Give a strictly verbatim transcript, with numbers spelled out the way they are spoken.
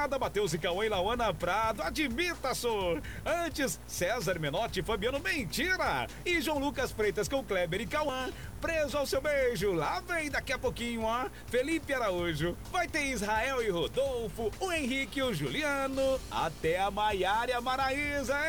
Fernanda Matheus e Cauã e Lauana Prado, admita, sor. Antes, César Menotti e Fabiano Mentira. E João Lucas Freitas com Kleber e Cauã, preso ao seu beijo. Lá vem daqui a pouquinho, ó, Felipe Araújo. Vai ter Israel e Rodolfo, o Henrique e o Juliano. Até a Maiara e a Maraísa,